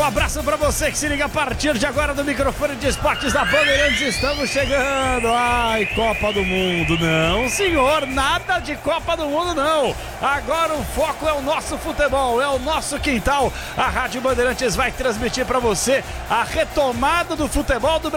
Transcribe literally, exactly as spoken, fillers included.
Um abraço pra você que se liga a partir de agora do microfone de esportes da Bandeirantes. Estamos chegando. Ai, Copa do Mundo, não, senhor, nada de Copa do Mundo, não. Agora o foco é o nosso futebol, é o nosso quintal. A Rádio Bandeirantes vai transmitir pra você a retomada do futebol do Brasil.